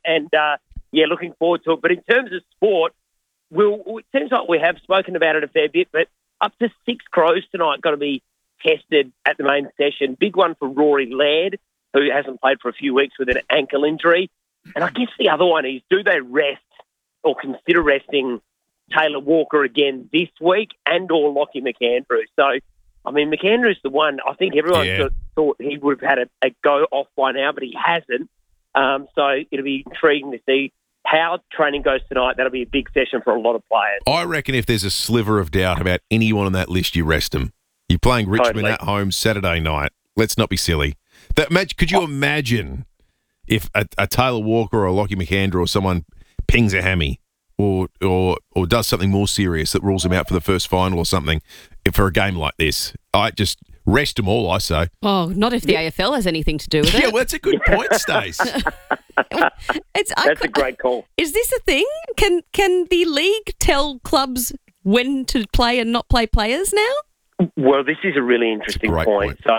And, looking forward to it. But in terms of sport, it seems like we have spoken about it a fair bit, but up to 6 Crows tonight got to be tested at the main session. Big one for Rory Laird, who hasn't played for a few weeks with an ankle injury. And I guess the other one is, do they rest or consider resting Taylor Walker again this week and or Lockie McAndrew? So, I mean, McAndrew's the one. I think everyone sort of thought he would have had a go off by now, but he hasn't. So it'll be intriguing to see how training goes tonight. That'll be a big session for a lot of players. I reckon if there's a sliver of doubt about anyone on that list, you rest them. You're playing Richmond at home Saturday night. Let's not be silly. Could you imagine if a Taylor Walker or a Lockie McAndrew or someone pings a hammy or does something more serious that rules them out for the first final or something for a game like this? I just rest them all, I say. Oh, not if the AFL has anything to do with it. Yeah, well, that's a good point, Stace. That's a great call. Is this a thing? Can the league tell clubs when to play and not play players now? Well, this is a really interesting point. So,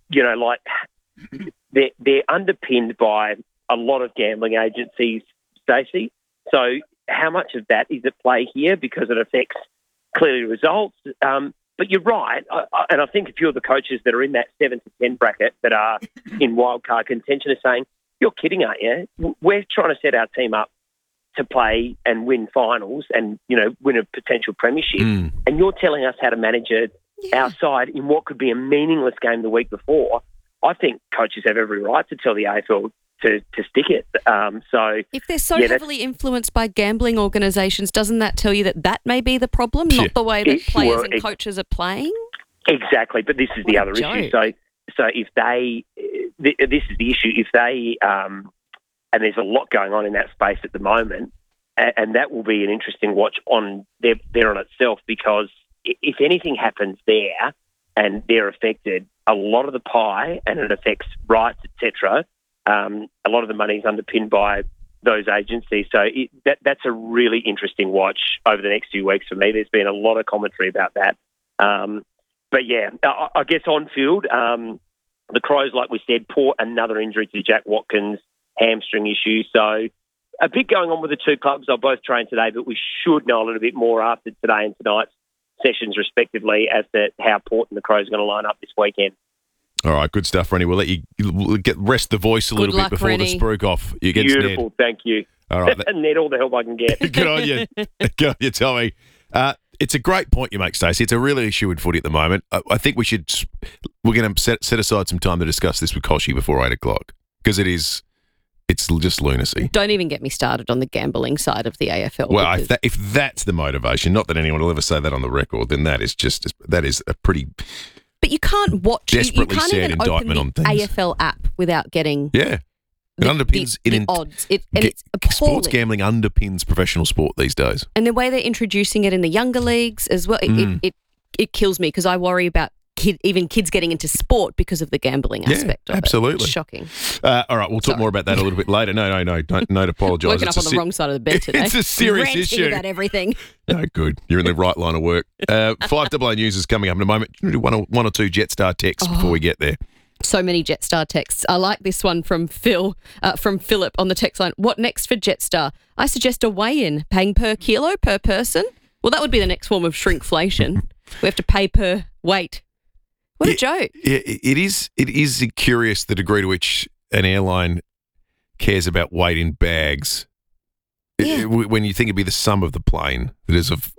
they're underpinned by a lot of gambling agencies, Stacey. So how much of that is at play here because it affects clearly results? But you're right, and I think a few of the coaches that are in that 7 to 10 bracket that are in wildcard contention are saying, you're kidding, aren't you? We're trying to set our team up to play and win finals and, win a potential premiership. And you're telling us how to manage our side in what could be a meaningless game the week before. I think coaches have every right to tell the AFL to stick it. So if they're so heavily influenced by gambling organisations, doesn't that tell you that may be the problem, not the way that players and coaches are playing? Exactly, but this is the other issue. So if this is the issue. If they and there's a lot going on in that space at the moment, and that will be an interesting watch on there on itself, because if anything happens there and they're affected, a lot of the pie, and it affects rights, etc. A lot of the money is underpinned by those agencies. So that's a really interesting watch over the next few weeks for me. There's been a lot of commentary about that. But yeah, I guess on field, the Crows, like we said, another injury to Jack Watkins, hamstring issue. So a bit going on with the two clubs. They'll both train today, but we should know a little bit more after today and tonight's sessions respectively as to how Port and the Crows are going to line up this weekend. All right, good stuff, Rennie. We'll let you rest the voice a little bit before the spruik off. Beautiful, Ned. Thank you. All right, Ned, all the help I can get. Good on you. Good on you, Tommy. It's a great point you make, Stacey. It's a real issue in footy at the moment. I think we're going to set aside some time to discuss this with Koshi before 8 o'clock, because it's just lunacy. Don't even get me started on the gambling side of the AFL. Well, if that's the motivation, not that anyone will ever say that on the record, then that is a pretty. But you can't watch. Desperately you can't sad even indictment open the on things. AFL app without getting. Yeah. It underpins the odds. It's appalling. Sports gambling underpins professional sport these days. And the way they're introducing it in the younger leagues as well, it kills me, because I worry about even kids getting into sport because of the gambling aspect of absolutely. it. It's shocking. All right, we'll talk more about that a little bit later. No, don't apologise. Woken up on the wrong side of the bed today. It's a serious issue. About everything. No, good. You're in the right line of work. 5AA News is coming up in a moment. Do one or two Jetstar texts before we get there. So many Jetstar texts. I like this one from Philip on the text line. What next for Jetstar? I suggest a weigh-in, paying per kilo per person. Well, that would be the next form of shrinkflation. We have to pay per weight. What a joke. Yeah, it is curious the degree to which an airline cares about weight in bags. Yeah. When you think it'd be the sum of the plane that is of.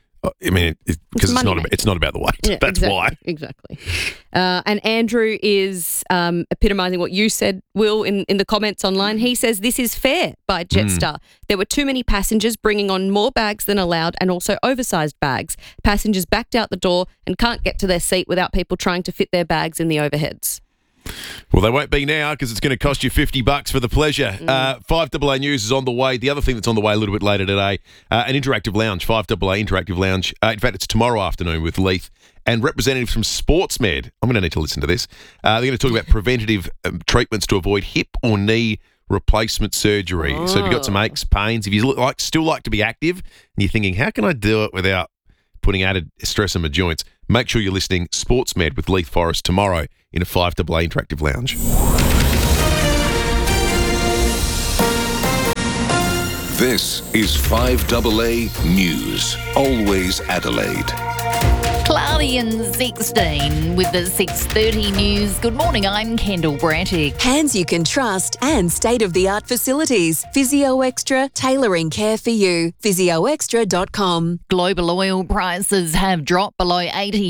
I mean, because it's not about the weight. Yeah, That's why. Exactly. And Andrew is epitomising what you said, Will, in the comments online. He says this is fair by Jetstar. There were too many passengers bringing on more bags than allowed, and also oversized bags. Passengers backed out the door and can't get to their seat without people trying to fit their bags in the overheads. Well, they won't be now, because it's going to cost you $50 for the pleasure. 5AA News is on the way. The other thing that's on the way a little bit later today, an interactive lounge, 5AA Interactive Lounge. In fact, it's tomorrow afternoon with Leith and representatives from SportsMed. I'm going to need to listen to this. They're going to talk about preventative treatments to avoid hip or knee replacement surgery. So if you've got some aches, pains, if you still like to be active and you're thinking, how can I do it without putting added stress on my joints, make sure you're listening SportsMed with Leith Forrest tomorrow in a 5AA Interactive Lounge. This is 5AA News. Always Adelaide. Cloudy and 16 with the 6:30 news. Good morning, I'm Kendall Brattick. Hands you can trust and state-of-the-art facilities. Physio Extra, tailoring care for you. PhysioExtra.com. Global oil prices have dropped below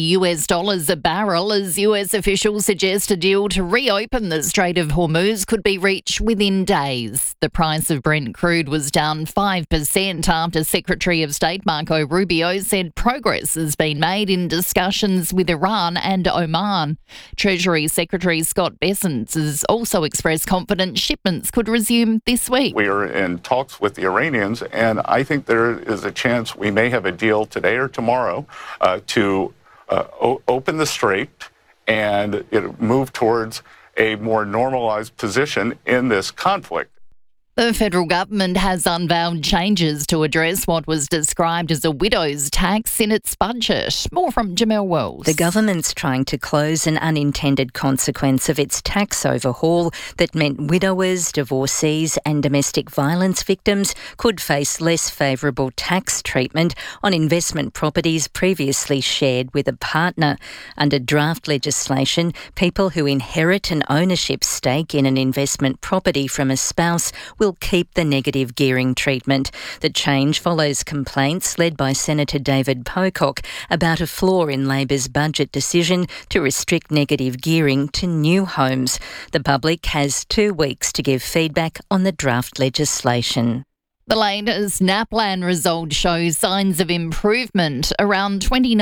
$80 a barrel as US officials suggest a deal to reopen the Strait of Hormuz could be reached within days. The price of Brent crude was down 5% after Secretary of State Marco Rubio said progress has been made in discussions with Iran and Oman. Treasury Secretary Scott Bessent has also expressed confidence shipments could resume this week. We are in talks with the Iranians, and I think there is a chance we may have a deal today or tomorrow to open the strait and move towards a more normalized position in this conflict. The federal government has unveiled changes to address what was described as a widow's tax in its budget. More from Jamel Wells. The government's trying to close an unintended consequence of its tax overhaul that meant widowers, divorcees and domestic violence victims could face less favourable tax treatment on investment properties previously shared with a partner. Under draft legislation, people who inherit an ownership stake in an investment property from a spouse will keep the negative gearing treatment. The change follows complaints led by Senator David Pocock about a flaw in Labor's budget decision to restrict negative gearing to new homes. The public has 2 weeks to give feedback on the draft legislation. The latest NAPLAN result shows signs of improvement. Around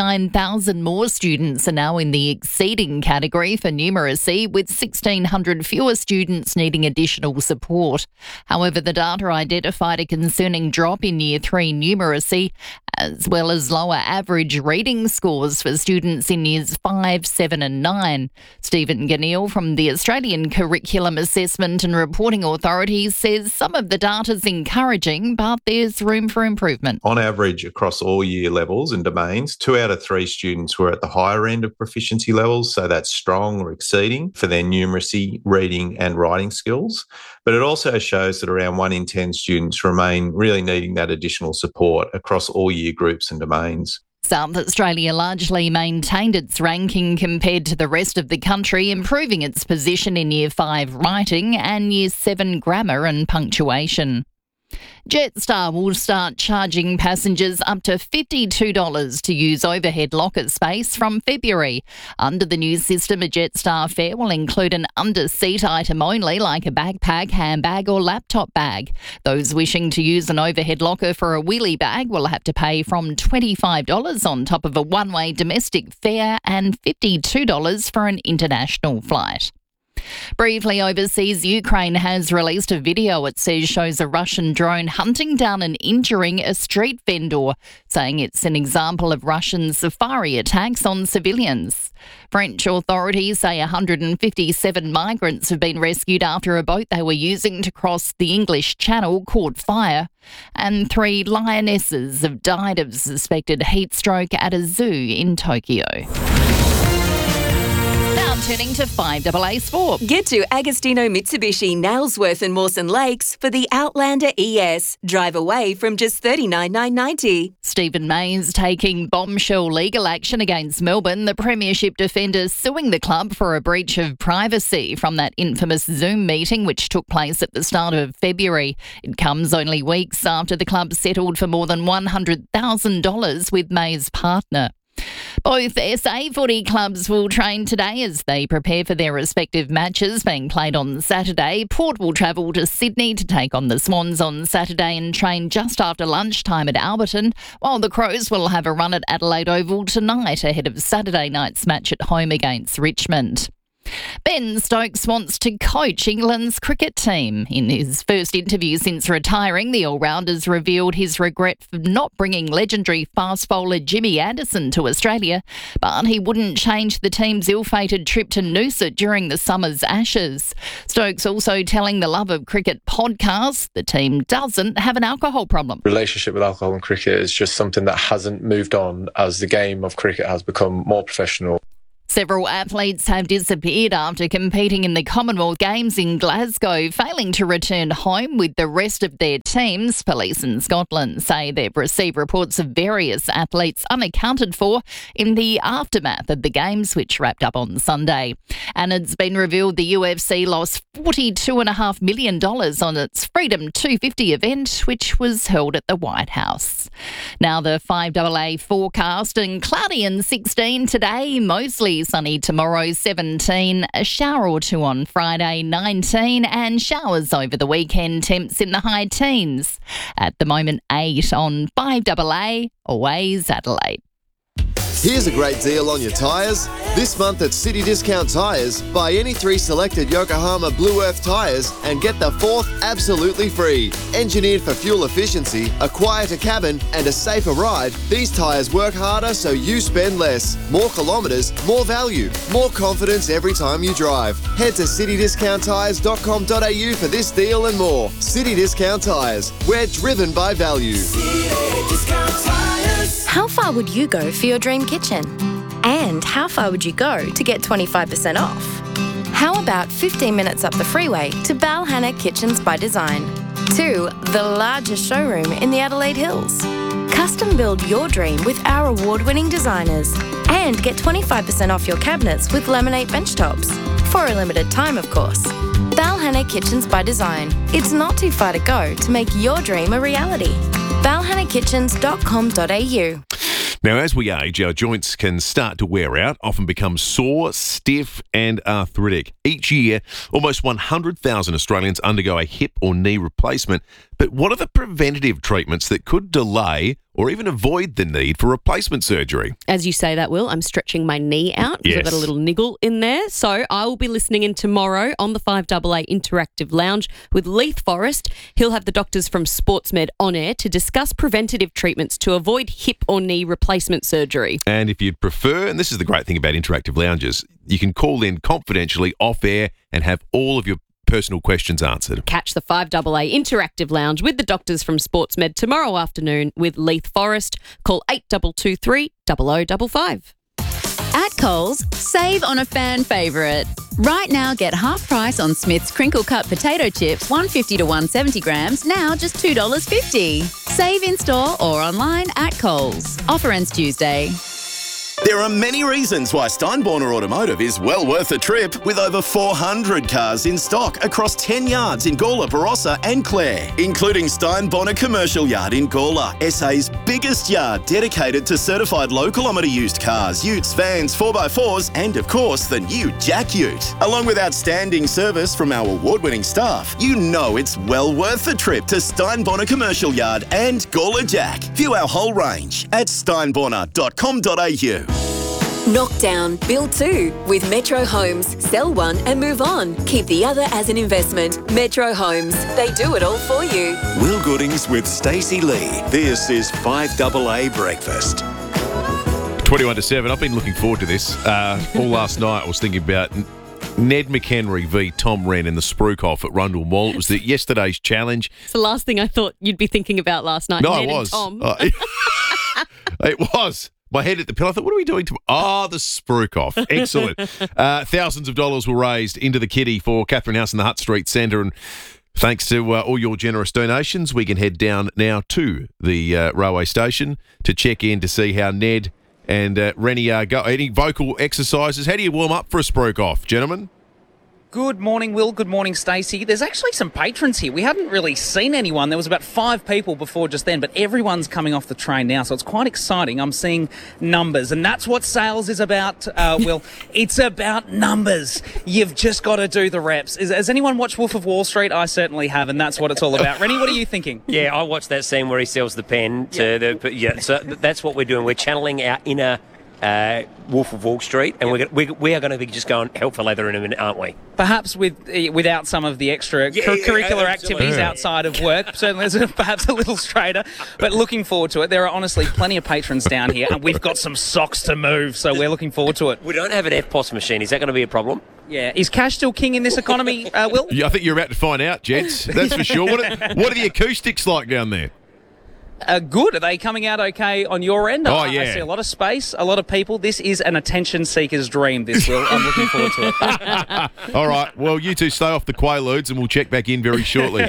29,000 more students are now in the exceeding category for numeracy, with 1,600 fewer students needing additional support. However, the data identified a concerning drop in Year 3 numeracy, as well as lower average reading scores for students in Years 5, 7 and 9. Stephen Ganneil from the Australian Curriculum Assessment and Reporting Authority says some of the data's encouraging, but there's room for improvement. On average, across all year levels and domains, 2 out of 3 students were at the higher end of proficiency levels, so that's strong or exceeding for their numeracy, reading and writing skills. But it also shows that around 1 in 10 students remain really needing that additional support across all year groups and domains. South Australia largely maintained its ranking compared to the rest of the country, improving its position in Year 5 writing and Year 7 grammar and punctuation. Jetstar will start charging passengers up to $52 to use overhead locker space from February. Under the new system, a Jetstar fare will include an under-seat item only, like a backpack, handbag or laptop bag. Those wishing to use an overhead locker for a wheelie bag will have to pay from $25 on top of a one-way domestic fare and $52 for an international flight. Briefly overseas, Ukraine has released a video it says shows a Russian drone hunting down and injuring a street vendor, saying it's an example of Russian safari attacks on civilians. French authorities say 157 migrants have been rescued after a boat they were using to cross the English Channel caught fire, and 3 lionesses have died of suspected heat stroke at a zoo in Tokyo. Turning to 5AA Sport. Get to Agostino Mitsubishi, Nailsworth and Mawson Lakes for the Outlander ES. Drive away from just $39,990. Stephen May's taking bombshell legal action against Melbourne, the premiership defender suing the club for a breach of privacy from that infamous Zoom meeting which took place at the start of February. It comes only weeks after the club settled for more than $100,000 with May's partner. Both SA footy clubs will train today as they prepare for their respective matches being played on Saturday. Port will travel to Sydney to take on the Swans on Saturday and train just after lunchtime at Alberton, while the Crows will have a run at Adelaide Oval tonight ahead of Saturday night's match at home against Richmond. Ben Stokes wants to coach England's cricket team. In his first interview since retiring, the all-rounder's revealed his regret for not bringing legendary fast bowler Jimmy Anderson to Australia, but he wouldn't change the team's ill-fated trip to Noosa during the summer's Ashes. Stokes also telling the Love of Cricket podcast the team doesn't have an alcohol problem. Relationship with alcohol in cricket is just something that hasn't moved on as the game of cricket has become more professional. Several athletes have disappeared after competing in the Commonwealth Games in Glasgow, failing to return home with the rest of their teams. Police in Scotland say they've received reports of various athletes unaccounted for in the aftermath of the Games, which wrapped up on Sunday. And it's been revealed the UFC lost $42.5 million on its Freedom 250 event, which was held at the White House. Now the 5AA forecast, and cloudy and 16 today, mostly sunny tomorrow, 17, a shower or two on Friday, 19, and showers over the weekend, temps in the high teens. At the moment, 8 on 5AA, always Adelaide. Here's a great deal on your tyres. This month at City Discount Tyres, buy any 3 selected Yokohama Blue Earth tyres and get the 4th absolutely free. Engineered for fuel efficiency, a quieter cabin and a safer ride, these tyres work harder so you spend less. More kilometres, more value, more confidence every time you drive. Head to citydiscounttyres.com.au for this deal and more. City Discount Tyres, we're driven by value. How far would you go for your dream kitchen? And how far would you go to get 25% off? How about 15 minutes up the freeway to Balhanna Kitchens by Design? To the largest showroom in the Adelaide Hills. Custom build your dream with our award-winning designers. And get 25% off your cabinets with laminate bench tops. For a limited time, of course. Balhanna Kitchens by Design. It's not too far to go to make your dream a reality. balhannakitchens.com.au. Now, as we age, our joints can start to wear out, often become sore, stiff and arthritic. Each year, almost 100,000 Australians undergo a hip or knee replacement. But what are the preventative treatments that could delay or even avoid the need for replacement surgery? As you say that, Will, I'm stretching my knee out because I've got a little niggle in there. So I will be listening in tomorrow on the 5AA Interactive Lounge with Leith Forrest. He'll have the doctors from Sportsmed on air to discuss preventative treatments to avoid hip or knee replacement surgery. And if you'd prefer, and this is the great thing about interactive lounges, you can call in confidentially off air and have all of your personal questions answered. Catch the 5AA Interactive Lounge with the doctors from Sportsmed tomorrow afternoon with Leith Forrest. Call 8223 0055. At Coles, save on a fan favourite. Right now, get half price on Smith's crinkle cut potato chips, 150 to 170 grams, now just $2.50. Save in store or online at Coles. Offer ends Tuesday. There are many reasons why Steinborner Automotive is well worth a trip, with over 400 cars in stock across 10 yards in Gawler, Barossa and Clare, including Steinborner Commercial Yard in Gawler, SA's biggest yard dedicated to certified low-kilometre used cars, utes, vans, 4x4s and, of course, the new Jack Ute. Along with outstanding service from our award-winning staff, you know it's well worth a trip to Steinborner Commercial Yard and Gawler Jack. View our whole range at steinborner.com.au. Knock down, build 2 with Metro Homes. Sell one and move on. Keep the other as an investment. Metro Homes. They do it all for you. Will Goodings with Stacey Lee. This is 5AA Breakfast. 21 to 7. I've been looking forward to this. All last night I was thinking about Ned McHenry v Tom Wren in the Spruikoff at Rundle Mall. It was yesterday's challenge. It's the last thing I thought you'd be thinking about last night. No, Ned it was. And Tom. It was. My head at the pillow. I thought, what are we doing tomorrow? The Spruikoff. Excellent. Thousands of dollars were raised into the kitty for Catherine House in the Hutt Street Centre. And thanks to all your generous donations, we can head down now to the railway station to check in to see how Ned and Rennie go. Any vocal exercises? How do you warm up for a Spruikoff, gentlemen? Good morning, Will. Good morning, Stacey. There's actually some patrons here. We hadn't really seen anyone. There was about 5 people before just then, but everyone's coming off the train now, so it's quite exciting. I'm seeing numbers, and that's what sales is about, Will. It's about numbers. You've just got to do the reps. Has anyone watched Wolf of Wall Street? I certainly have, and that's what it's all about. Rennie, what are you thinking? Yeah, I watched that scene where he sells the pen to so that's what we're doing. We're channeling our inner Wolf of Wall Street, and we are going to be just going hell for leather in a minute, aren't we? Perhaps without some of the extra curricular activities outside of work, certainly it's perhaps a little straighter, but looking forward to it. There are honestly plenty of patrons down here, and we've got some socks to move, so we're looking forward to it. We don't have an FPOS machine. Is that going to be a problem? Yeah. Is cash still king in this economy, Will? Yeah, I think you're about to find out, gents. That's for sure. What are the acoustics like down there? Good. Are they coming out okay on your end? Oh, I yeah. see a lot of space, a lot of people. This is an attention seeker's dream, this, Will. I'm looking forward to it. All right. Well, you two stay off the Quaaludes and we'll check back in very shortly.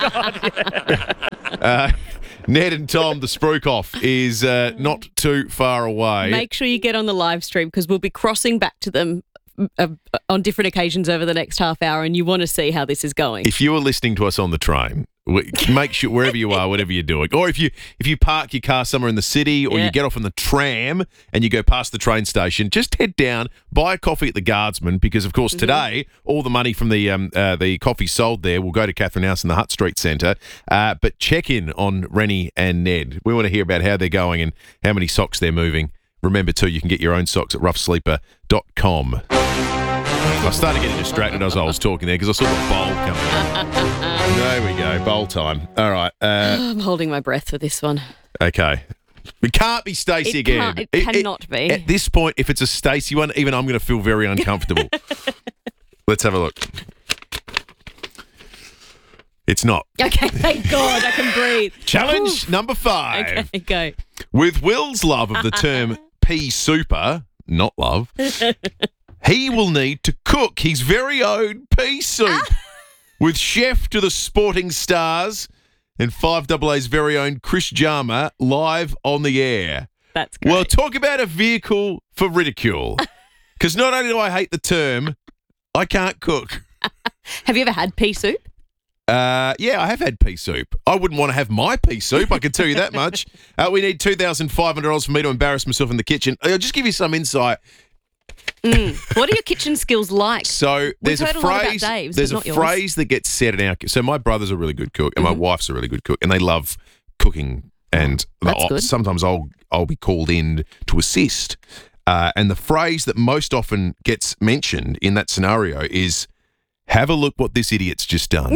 Ned and Tom, the Spruikoff, is not too far away. Make sure you get on the live stream because we'll be crossing back to them on different occasions over the next half hour, and you want to see how this is going. If you are listening to us on the train, make sure wherever you are, whatever you're doing, or if you park your car somewhere in the city, or you get off on the tram and you go past the train station, just head down, buy a coffee at the Guardsman, because of course today all the money from the coffee sold there will go to Catherine House in the Hutt Street Centre. But check in on Rennie and Ned. We want to hear about how they're going and how many socks they're moving. Remember too, you can get your own socks at roughsleeper.com. I started getting distracted as I was talking there because I saw the bowl coming. There we go, bowl time. All right. I'm holding my breath for this one. Okay. It can't be Stacey again. It cannot be. At this point, if it's a Stacey one, even I'm going to feel very uncomfortable. Let's have a look. It's not. Okay, thank God I can breathe. Challenge number 5. Okay, go. With Will's love of the term pea super, not love, he will need to cook his very own pea soup with chef to the Sporting Stars and 5AA's very own Chris Jarma live on the air. That's great. Well, talk about a vehicle for ridicule. Because not only do I hate the term, I can't cook. Have you ever had pea soup? Yeah, I have had pea soup. I wouldn't want to have my pea soup, I can tell you that much. We need $2,500 for me to embarrass myself in the kitchen. I'll just give you some insight. What are your kitchen skills like? So there's We've a heard lot about phrase. Dave's, There's but a not phrase yours. that gets said in our. So my brother's a really good cook, and my wife's a really good cook, and they love cooking. And That's good. sometimes I'll be called in to assist. And the phrase that most often gets mentioned in that scenario is, "Have a look what this idiot's just done."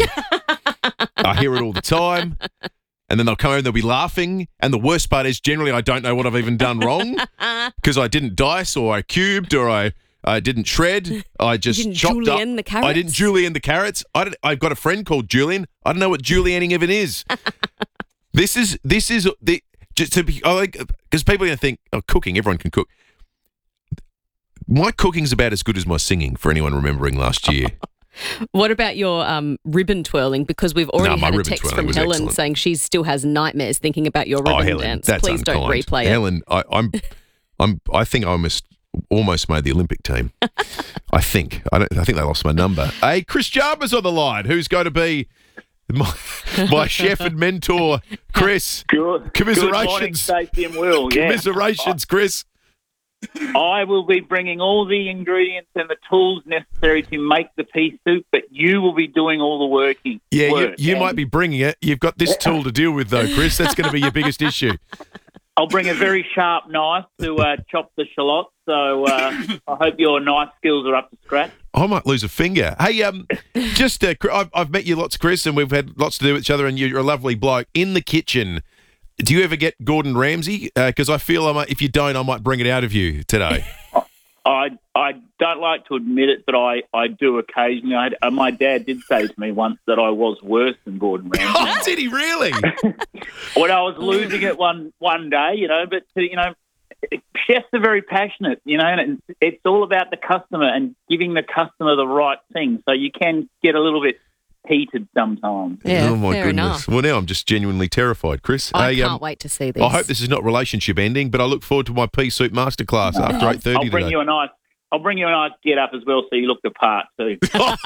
I hear it all the time. And then they'll come over and they'll be laughing. And the worst part is generally I don't know what I've even done wrong because I didn't dice or I cubed or I didn't shred. I just You didn't chopped julienne up. the carrots? I didn't julienne the carrots. I've got a friend called Julian. I don't know what julienning even is. This is the just to be because people are going to think, oh, cooking, everyone can cook. My cooking's about as good as my singing. For anyone remembering last year. What about your ribbon twirling? Because we've already my had a ribbon text twirling from was Helen excellent. saying she still has nightmares thinking about your ribbon Helen, dance. that's Please don't unkind. replay it. Helen, I think I almost made the Olympic team. I think they lost my number. Hey, Chris Jarma's on the line. Who's going to be my chef and mentor, Chris? Good. Commiserations, Good morning, Stacey and Will. Yeah. Commiserations, Chris. I will be bringing all the ingredients and the tools necessary to make the pea soup, but you will be doing all the working. Yeah, you might be bringing it. You've got this tool to deal with, though, Chris. That's going to be your biggest issue. I'll bring a very sharp knife to chop the shallots, so I hope your knife skills are up to scratch. I might lose a finger. Hey, just I've met you lots, Chris, and we've had lots to do with each other, and you're a lovely bloke. In the kitchen, do you ever get Gordon Ramsay? Because I feel if you don't, I might bring it out of you today. I don't like to admit it, but I do occasionally. My dad did say to me once that I was worse than Gordon Ramsay. Oh, did he really? When I was losing it one day, but chefs are very passionate, and it's all about the customer and giving the customer the right thing. So you can get a little bit heated sometimes. Yeah, oh, my fair goodness. enough. Well, now I'm just genuinely terrified, Chris. I can't wait to see this. I hope this is not relationship ending, but I look forward to my pea soup masterclass after 8:30 I'll bring today. I'll bring you a nice get up as well, so you look the part too.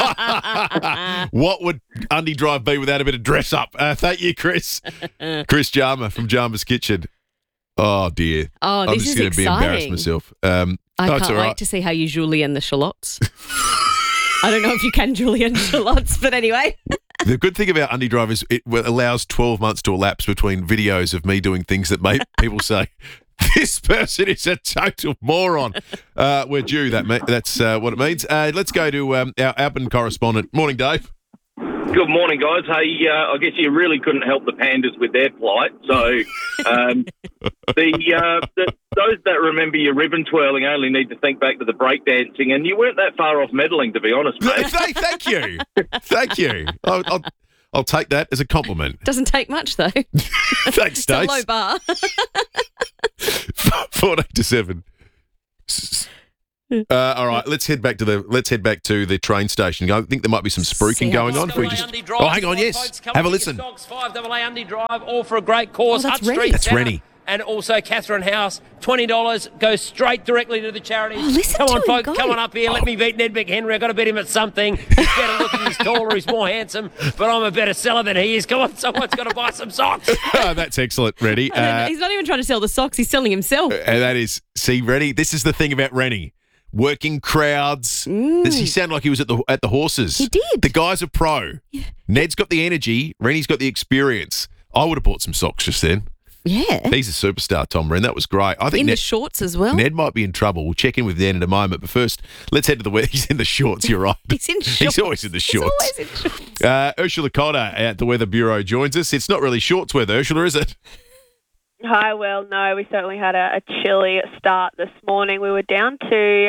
What would Undy Drive be without a bit of dress up? Thank you, Chris. Chris Jarma from Jarma's Kitchen. Oh dear. Oh, I'm this just is going to be embarrassed exciting. myself. I it's can't all wait right. to see how you julienne the shallots. I don't know if you can julienne shallots, but anyway. The good thing about Undy Drive is it allows 12 months to elapse between videos of me doing things that make people say, this person is a total moron. We're due. That's what it means. Let's go to our Albin correspondent. Morning, Dave. Good morning, guys. Hey, I guess you really couldn't help the pandas with their plight. So those that remember your ribbon twirling only need to think back to the breakdancing, and you weren't that far off meddling, to be honest, mate. Thank you. Thank you. I'll take that as a compliment. Doesn't take much, though. Thanks, It's a Stace. low bar. 14 to 7. All right, let's head back to the train station. I think there might be some spruiking going on. Oh, hang on, yes. Have a listen. 5AA Andy Drive, all for a great cause. Oh, that's Hutt Rennie. Street That's Centre. Rennie. And also Catherine House, $20 goes straight directly to the charities. Oh, listen come to on, him folks, go. come on up here. Let me beat Ned McHenry. I've got to beat him at something. He's better looking, he's taller, he's more handsome, but I'm a better seller than he is. Come on, someone's got to buy some socks. Oh, that's excellent, Rennie. He's not even trying to sell the socks. He's selling himself. And that is, see, Rennie, this is the thing about Rennie. Working crowds. He sounded like he was at the horses. He did. The guy's a pro. Yeah. Ned's got the energy. Rennie's got the experience. I would have bought some socks just then. Yeah. He's a superstar, Tom Wren. That was great. I think In the shorts as well. Ned might be in trouble. We'll check in with Ned in a moment. But first, let's head to the weather. He's in the shorts. You're right. He's in shorts. He's always in the shorts. He's always in shorts. Ursula Cotter at the Weather Bureau joins us. It's not really shorts weather, Ursula, is it? Hi, well, no, we certainly had a chilly start this morning. We were down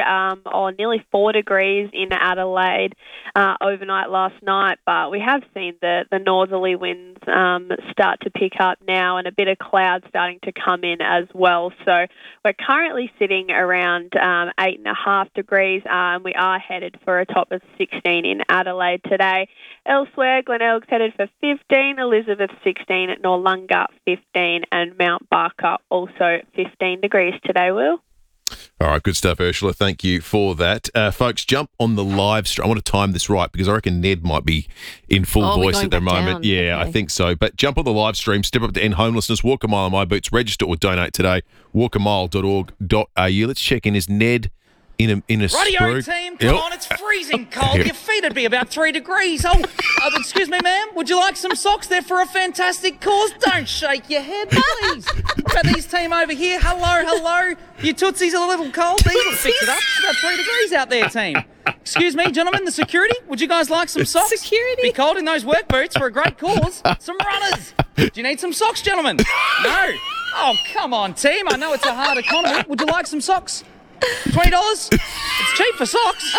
to nearly 4 degrees in Adelaide overnight last night, but we have seen the northerly winds start to pick up now and a bit of cloud starting to come in as well. So we're currently sitting around 8.5 degrees, and we are headed for a top of 16 in Adelaide today. Elsewhere, Glenelg's headed for 15, Elizabeth 16, Noarlunga 15, and Mount Barker also 15 degrees today, Will. All right, good stuff, Ursula. Thank you for that. Folks, jump on the live stream. I want to time this right because I reckon Ned might be in full voice at the moment. Down. Yeah, Okay. I think so. But jump on the live stream, step up to end homelessness, walk a mile in my boots, register or donate today, walkamile.org.au. Let's check in. Is Ned in a Radio spruik? team, come on, it's freezing cold. Your feet would be about 3 degrees. Oh, excuse me, ma'am, would you like some socks? They're for a fantastic cause. Don't shake your head, please. What about these team over here? Hello. Your tootsies are a little cold. These will fix it up. It's about 3 degrees out there, team. Excuse me, gentlemen, the security, would you guys like some socks? Security? Be cold in those work boots for a great cause. Some runners. Do you need some socks, gentlemen? No. Oh, come on, team. I know it's a hard economy. Would you like some socks? $20? It's cheap for socks.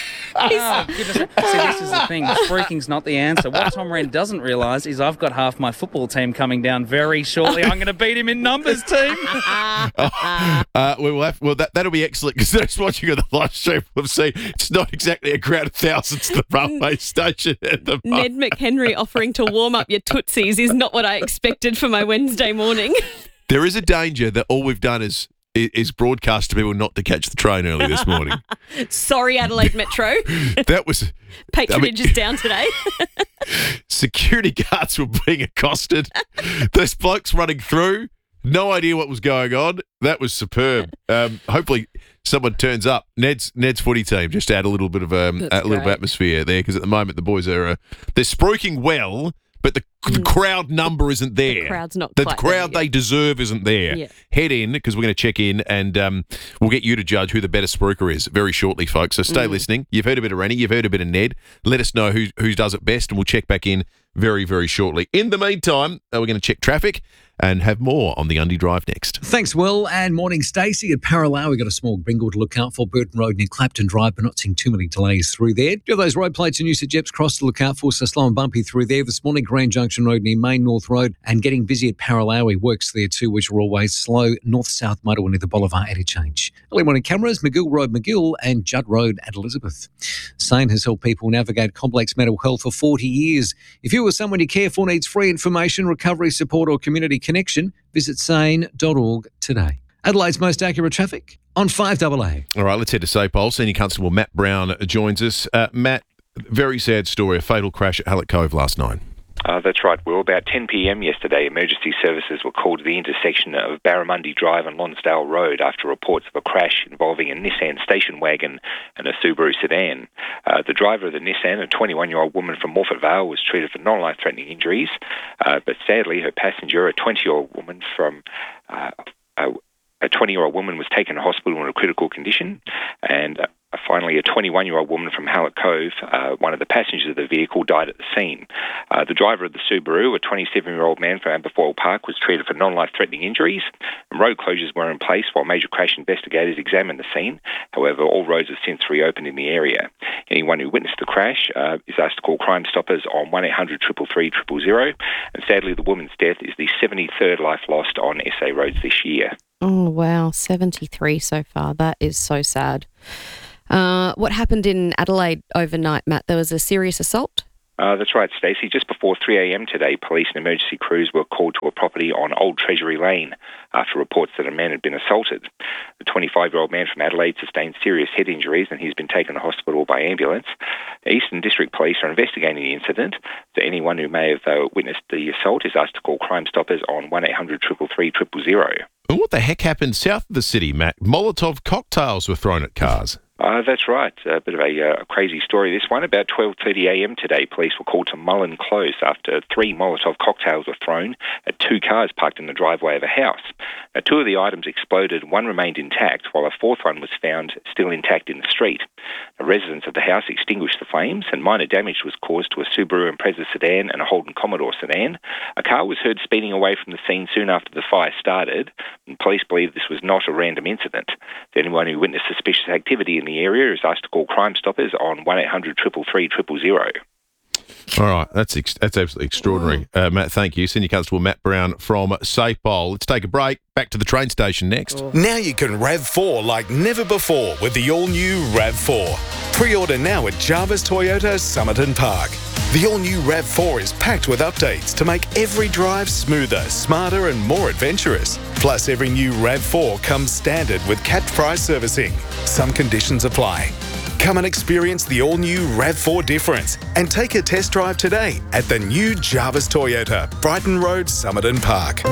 Oh, goodness. See, this is the thing. Freaking's not the answer. What Tom Wren doesn't realise is I've got half my football team coming down very shortly. I'm going to beat him in numbers, team. That'll be excellent because those watching on the live stream will see it's not exactly a crowd of thousands at the railway station at the moment. Ned McHenry offering to warm up your tootsies is not what I expected for my Wednesday morning. There is a danger that all we've done is broadcast to people not to catch the train early this morning. Sorry, Adelaide Metro. That was... Patronage is down today. Security guards were being accosted. Those blokes running through, no idea what was going on. That was superb. Hopefully someone turns up. Ned's footy team, just to add a little bit of atmosphere there, because at the moment the boys are they're spruiking well, but the crowd number isn't there. The crowd's not The quite crowd there they deserve isn't there. Yeah. Head in, because we're going to check in and we'll get you to judge who the better spruiker is very shortly, folks. So stay listening. You've heard a bit of Rennie. You've heard a bit of Ned. Let us know who does it best, and we'll check back in very, very shortly. In the meantime, we're going to check traffic and have more on the Undy Drive next. Thanks, Will, and morning, Stacey. At Parallel, we've got a small bingle to look out for. Burton Road near Clapton Drive, but not seeing too many delays through there. You have those road plates in use at Jeps Cross to look out for, so slow and bumpy through there. This morning, Grand Junction Road near Main North Road, and getting busy at Parallel works there too, which are always slow. North-south motorway near the Boulevard interchange. Early morning cameras, McGill Road, McGill, and Judd Road at Elizabeth. SANE has helped people navigate complex mental health for 40 years. If you or someone you care for needs free information, recovery support or community connection, visit sane.org today. Adelaide's most accurate traffic on 5AA. All right, let's head to SAPOL. Senior Constable Matt Brown joins us. Matt, very sad story, a fatal crash at Hallett Cove last night. That's right, Will. About 10 p.m. yesterday, emergency services were called to the intersection of Barramundi Drive and Lonsdale Road after reports of a crash involving a Nissan station wagon and a Subaru sedan. The driver of the Nissan, a 21-year-old woman from Morphett Vale, was treated for non-life-threatening injuries, but sadly, her passenger, a 20-year-old woman was taken to hospital in a critical condition, and Finally, a 21-year-old woman from Hallett Cove, one of the passengers of the vehicle, died at the scene. The driver of the Subaru, a 27-year-old man from Aberfoyle Park, was treated for non-life-threatening injuries, and road closures were in place while major crash investigators examined the scene. However, all roads have since reopened in the area. Anyone who witnessed the crash is asked to call Crime Stoppers on 1-800-333-000, and sadly, the woman's death is the 73rd life lost on SA roads this year. Oh, wow. 73 so far. That is so sad. What happened in Adelaide overnight, Matt? There was a serious assault? That's right, Stacey. Just before 3 a.m. today, police and emergency crews were called to a property on Old Treasury Lane after reports that a man had been assaulted. The 25-year-old man from Adelaide sustained serious head injuries and he's been taken to hospital by ambulance. Eastern District Police are investigating the incident. So anyone who may have witnessed the assault is asked to call Crime Stoppers on 1-800-333-000. What the heck happened south of the city, Matt? Molotov cocktails were thrown at cars. That's right. A bit of a crazy story, this one. About 12:30 a.m. today, police were called to Mullen Close after 3 Molotov cocktails were thrown at 2 cars parked in the driveway of a house. Now, 2 of the items exploded, 1 remained intact, while a 4th one was found still intact in the street. The residents of the house extinguished the flames, and minor damage was caused to a Subaru Impreza sedan and a Holden Commodore sedan. A car was heard speeding away from the scene soon after the fire started, and police believe this was not a random incident. Anyone who witnessed suspicious activity in the area is asked to call Crime Stoppers on 1-800-333-000. All right, that's absolutely extraordinary. Matt, thank you. Senior Constable Matt Brown from SafePol. Let's take a break. Back to the train station next. Now you can RAV4 like never before with the all-new RAV4. Pre-order now at Jarvis Toyota Somerton Park. The all-new RAV4 is packed with updates to make every drive smoother, smarter and more adventurous. Plus, every new RAV4 comes standard with capped price servicing. Some conditions apply. Come and experience the all-new RAV4 difference and take a test drive today at the new Jarvis Toyota, Brighton Road, Somerton Park.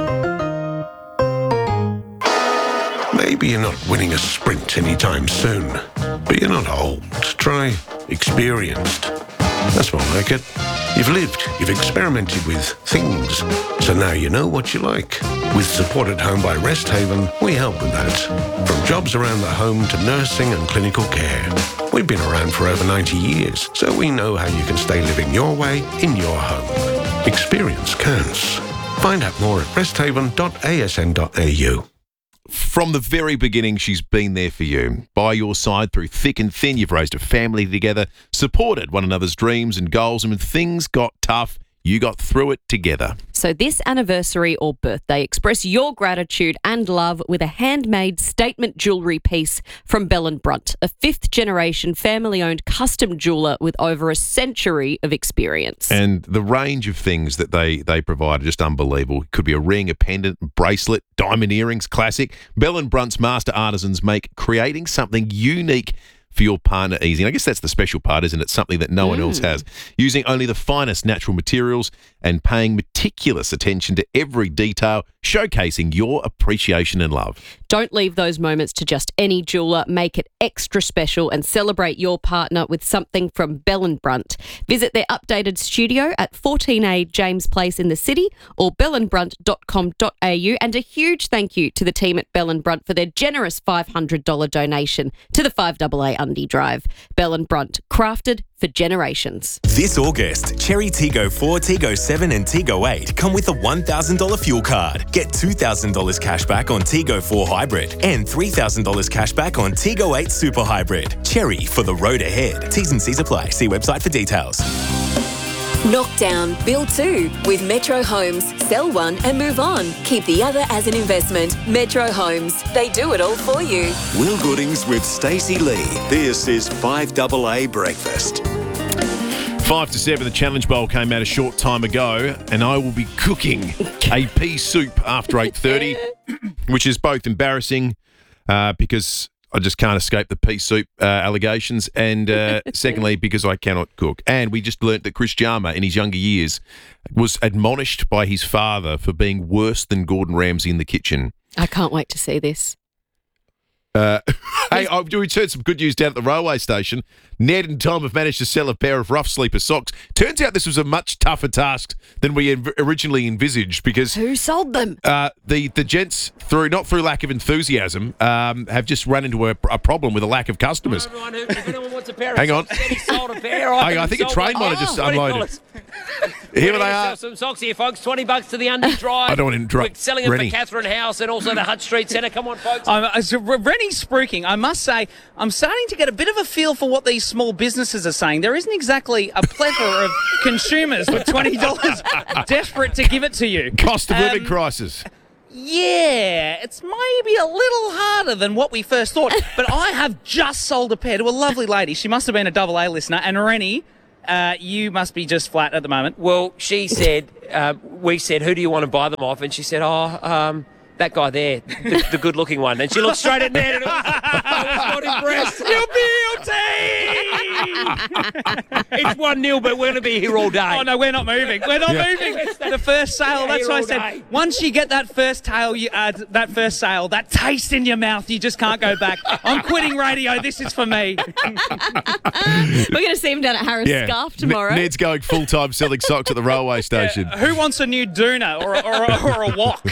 Maybe you're not winning a sprint anytime soon, but you're not old. Try experienced. That's more like it. You've lived, you've experimented with things, so now you know what you like. With Support at Home by Resthaven, we help with that. From jobs around the home to nursing and clinical care. We've been around for over 90 years, so we know how you can stay living your way in your home. Experience counts. Find out more at resthaven.asn.au. From the very beginning, she's been there for you, by your side through thick and thin. You've raised a family together, supported one another's dreams and goals, and when things got tough, you got through it together. So this anniversary or birthday, express your gratitude and love with a handmade statement jewellery piece from Bell & Brunt, a 5th-generation family-owned custom jeweller with over a century of experience. And the range of things that they provide are just unbelievable. It could be a ring, a pendant, bracelet, diamond earrings, classic. Bell & Brunt's master artisans make creating something unique for your partner easy. And I guess that's the special part, isn't it? Something that no one else has. Using only the finest natural materials and paying meticulous attention to every detail, showcasing your appreciation and love. Don't leave those moments to just any jeweller. Make it extra special and celebrate your partner with something from Bell & Brunt. Visit their updated studio at 14A James Place in the city or bellandbrunt.com.au. And a huge thank you to the team at Bell & Brunt for their generous $500 donation to the 5AA Undy Drive. Bell & Brunt, crafted for generations. This August, Cherry Tiggo 4, Tiggo 7 and Tiggo 8 come with a $1,000 fuel card. Get $2,000 cash back on Tiggo 4 Hybrid and $3,000 cash back on Tiggo 8 Super Hybrid. Cherry for the road ahead. T's and C's apply. See website for details. Knock down, build 2 with Metro Homes. Sell one and move on. Keep the other as an investment. Metro Homes. They do it all for you. Will Goodings with Stacey Lee. This is 5AA Breakfast. 5 to 7, the Challenge Bowl came out a short time ago, and I will be cooking a pea soup after 8:30, which is both embarrassing because I just can't escape the pea soup allegations, and secondly, because I cannot cook. And we just learnt that Chris Jarma, in his younger years, was admonished by his father for being worse than Gordon Ramsay in the kitchen. I can't wait to see this. Hey, we've heard some good news down at the railway station. Ned and Tom have managed to sell a pair of rough sleeper socks. Turns out this was a much tougher task than we originally envisaged because Who sold them? The gents, not through lack of enthusiasm, have just run into a problem with a lack of customers. If anyone wants a pair Hang on. of socks, he sold a pair. I think a train might have just unloaded. Here they are. Some socks here, folks. $20 to the Undy Drive. I don't want to interrupt. We're selling them Rennie. for Catherine House and also the Hutt Street Centre. Come on, folks. Rennie's spruiking. I must say, I'm starting to get a bit of a feel for what these small businesses are saying. There isn't exactly a plethora of consumers with $20 desperate to give it to you. Cost of living crisis. Yeah, it's maybe a little harder than what we first thought. But I have just sold a pair to a lovely lady. She must have been a Double A listener. And Rennie, you must be just flat at the moment. Well, she said, we said, who do you want to buy them off? And she said, that guy there, the good-looking one. And she looked straight at Ned and I was not impressed. It's 1-0, but we're going to be here all day. Oh, no, we're not moving. We're not moving. The first sale, that's what I said. Once you get that first sale, that taste in your mouth, you just can't go back. I'm quitting radio. This is for me. We're going to see him down at Harris Scarf tomorrow. Ned's going full-time selling socks at the railway station. Who wants a new doona or a wok?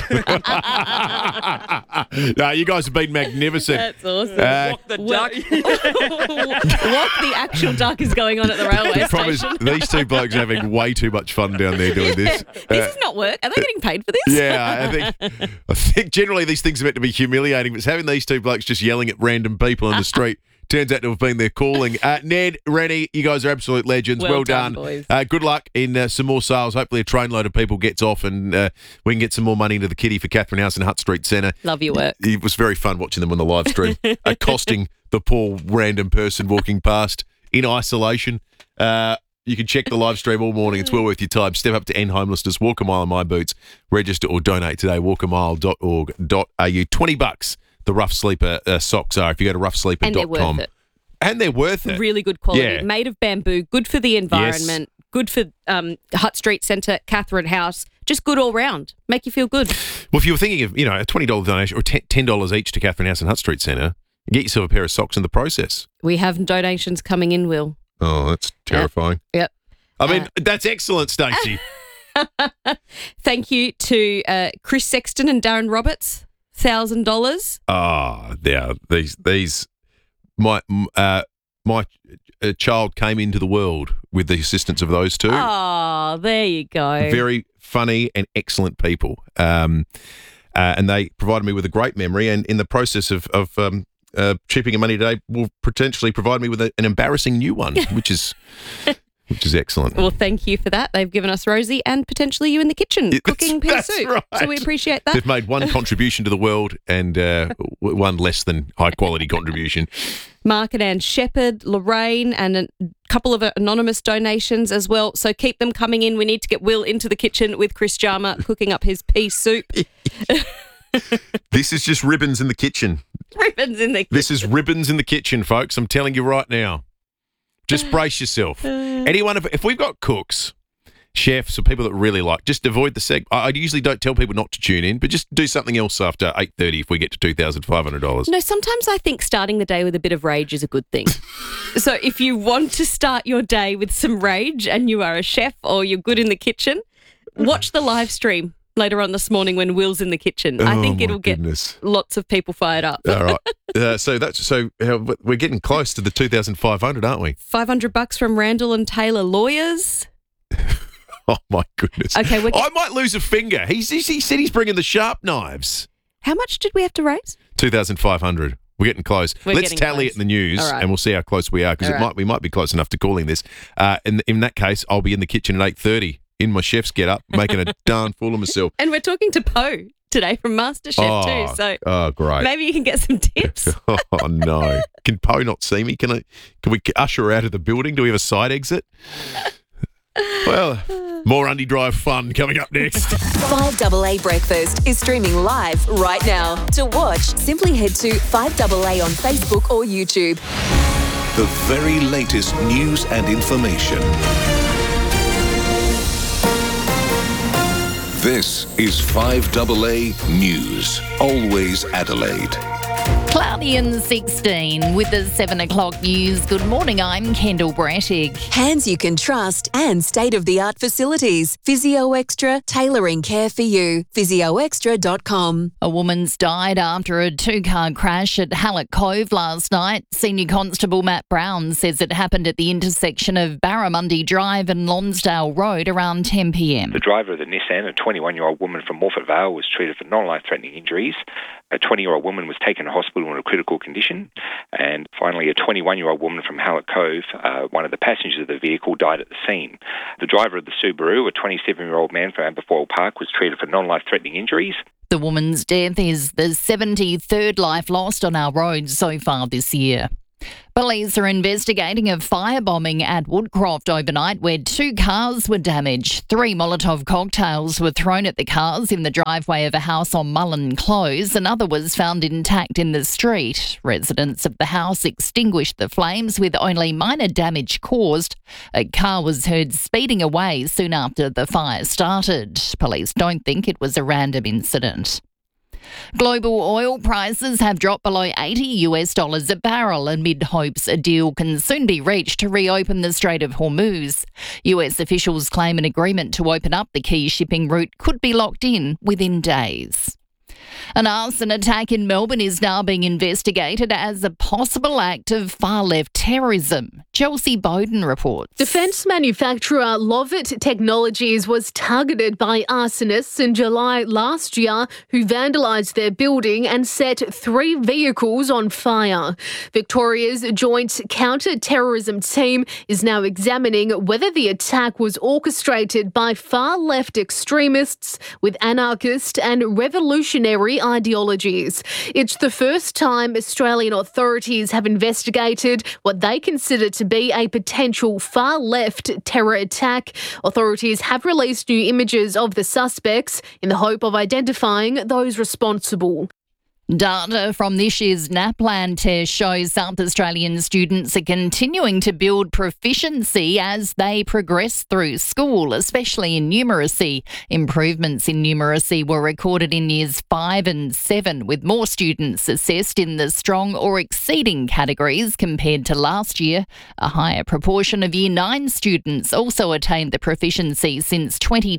No, you guys have been magnificent. That's awesome. Walk the duck. What the actual duck is going on at the railway The problem is station? these two blokes are having way too much fun down there doing this. This is not work. Are they getting paid for this? Yeah, I think generally these things are meant to be humiliating, but it's having these two blokes just yelling at random people on the street turns out to have been their calling. Ned, Rennie, you guys are absolute legends. Well done. Boys. Good luck in some more sales. Hopefully a trainload of people gets off and we can get some more money into the kitty for Catherine House and Hutt Street Centre. Love your work. It was very fun watching them on the live stream, accosting the poor random person walking past in isolation. You can check the live stream all morning. It's well worth your time. Step up to end homelessness. Walk a mile in my boots. Register or donate today. walkamile.org.au. $20 the Rough Sleeper socks are if you go to roughsleeper.com. And they're worth it. And they're worth it. Really good quality. Yeah. Made of bamboo. Good for the environment. Yes. Good for Hutt Street Centre, Catherine House. Just good all round. Make you feel good. Well, if you were thinking of, a $20 donation or $10 each to Catherine House and Hutt Street Centre, get yourself a pair of socks in the process. We have donations coming in, Will. Oh, that's terrifying. Yep. I mean, that's excellent, Stacey. Thank you to Chris Sexton and Darren Roberts. $1,000. Yeah. These. My child came into the world with the assistance of those two. Oh, there you go. Very funny and excellent people. And they provided me with a great memory. And in the process of chipping money today, will potentially provide me with an embarrassing new one, which is excellent. Well, thank you for that. They've given us Rosie and potentially you in the kitchen cooking pea soup. Right. So we appreciate that. They've made one contribution to the world and one less than high-quality contribution. Mark and Ann Shepherd, Lorraine, and a couple of anonymous donations as well. So keep them coming in. We need to get Will into the kitchen with Chris Jarma cooking up his pea soup. This is just ribbons in the kitchen. Ribbons in the kitchen. This is ribbons in the kitchen, folks. I'm telling you right now. Just brace yourself. If we've got cooks, chefs, or people that really like, just avoid the segment. I usually don't tell people not to tune in, but just do something else after 8:30 if we get to $2,500. No, sometimes I think starting the day with a bit of rage is a good thing. So if you want to start your day with some rage and you are a chef or you're good in the kitchen, watch the live stream later on this morning when Will's in the kitchen. I think it'll get lots of people fired up. All right. So we're getting close to the 2,500, aren't we? $500 from Randall and Taylor Lawyers. Oh my goodness. Okay, I might lose a finger. He said he's bringing the sharp knives. How much did we have to raise? 2,500. We're getting close. Let's tally it in the news, and we'll see how close we are because we might be close enough to calling this. In that case, I'll be in the kitchen at 8:30 in my chef's get-up, making a darn fool of myself. And we're talking to Poe today from MasterChef too. So great. Maybe you can get some tips. Oh no! Can Poe not see me? Can we usher her out of the building? Do we have a side exit? Well, more Undy Drive fun coming up next. 5AA Breakfast is streaming live right now. To watch, simply head to 5AA on Facebook or YouTube. The very latest news and information. This is 5AA News, always Adelaide. Cloudy and 16 with the 7 o'clock news. Good morning, I'm Kendall Brattig. Hands you can trust and state-of-the-art facilities. Physio Extra, tailoring care for you. PhysioExtra.com. A woman's died after a two-car crash at Hallett Cove last night. Senior Constable Matt Brown says it happened at the intersection of Barramundi Drive and Lonsdale Road around 10 p.m. The driver of the Nissan, a 21-year-old woman from Morfett Vale, was treated for non-life-threatening injuries. A 20-year-old woman was taken to hospital in a critical condition. And finally, a 21-year-old woman from Hallett Cove, one of the passengers of the vehicle, died at the scene. The driver of the Subaru, a 27-year-old man from Aberfoyle Park, was treated for non-life-threatening injuries. The woman's death is the 73rd life lost on our roads so far this year. Police are investigating a firebombing at Woodcroft overnight where 2 cars were damaged. 3 Molotov cocktails were thrown at the cars in the driveway of a house on Mullen Close. Another was found intact in the street. Residents of the house extinguished the flames with only minor damage caused. A car was heard speeding away soon after the fire started. Police don't think it was a random incident. Global oil prices have dropped below $80 a barrel amid hopes a deal can soon be reached to reopen the Strait of Hormuz. US officials claim an agreement to open up the key shipping route could be locked in within days. An arson attack in Melbourne is now being investigated as a possible act of far-left terrorism. Chelsea Bowden reports. Defence manufacturer Lovett Technologies was targeted by arsonists in July last year who vandalised their building and set 3 vehicles on fire. Victoria's Joint Counter-Terrorism Team is now examining whether the attack was orchestrated by far-left extremists with anarchist and revolutionary ideologies. It's the first time Australian authorities have investigated what they consider to be a potential far-left terror attack. Authorities have released new images of the suspects in the hope of identifying those responsible. Data from this year's NAPLAN test shows South Australian students are continuing to build proficiency as they progress through school, especially in numeracy. Improvements in numeracy were recorded in years 5 and 7, with more students assessed in the strong or exceeding categories compared to last year. A higher proportion of year 9 students also attained the proficiency since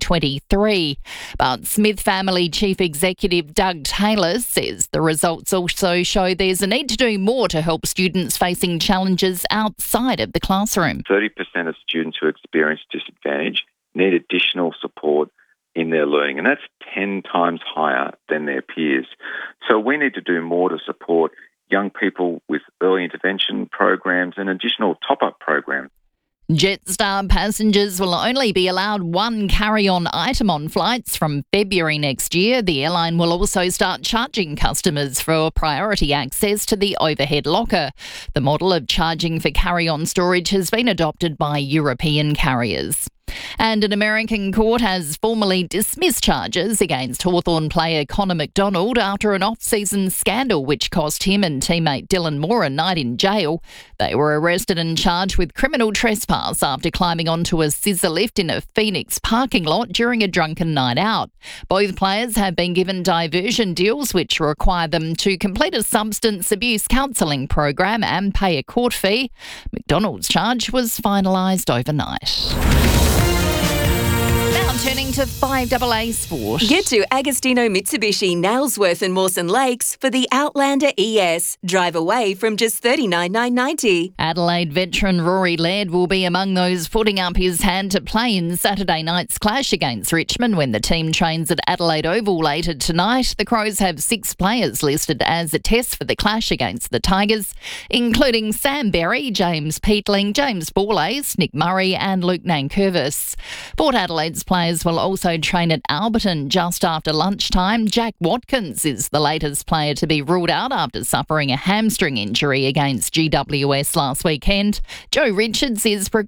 2023. But Smith Family Chief Executive Doug Taylor says the results also show there's a need to do more to help students facing challenges outside of the classroom. 30% of students who experience disadvantage need additional support in their learning, and that's 10 times higher than their peers. So we need to do more to support young people with early intervention programs and additional top-up programs. Jetstar passengers will only be allowed 1 carry-on item on flights from February next year. The airline will also start charging customers for priority access to the overhead locker. The model of charging for carry-on storage has been adopted by European carriers. And an American court has formally dismissed charges against Hawthorn player Connor McDonald after an off-season scandal which cost him and teammate Dylan Moore a night in jail. They were arrested and charged with criminal trespass after climbing onto a scissor lift in a Phoenix parking lot during a drunken night out. Both players have been given diversion deals which require them to complete a substance abuse counselling program and pay a court fee. McDonald's charge was finalised overnight. Now turning to 5AA Sport. Get to Agostino Mitsubishi, Nailsworth and Mawson Lakes for the Outlander ES. Drive away from just $39,990. Adelaide veteran Rory Laird will be among those putting up his hand to play in Saturday night's clash against Richmond when the team trains at Adelaide Oval later tonight. The Crows have 6 players listed as a test for the clash against the Tigers, including Sam Berry, James Peatling, James Borlase, Nick Murray and Luke Nankervis. Port Adelaide's players will also train at Alberton just after lunchtime. Jack Watkins is the latest player to be ruled out after suffering a hamstring injury against GWS last weekend. Joe Richards is